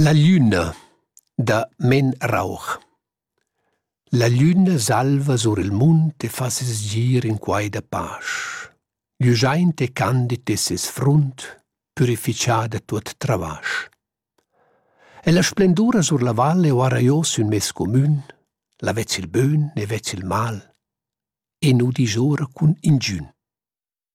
La gliüna da Men Rauch. La gliüna salva sur il munt e fa ses gir in quai da pasch. Gliuschaint e candid e ses frunt, purificiada tuot travasch. E la splendura sur la valle o arraiós un mes comün, la vezza il bön e vezza il mal, e nu disora cun ingün.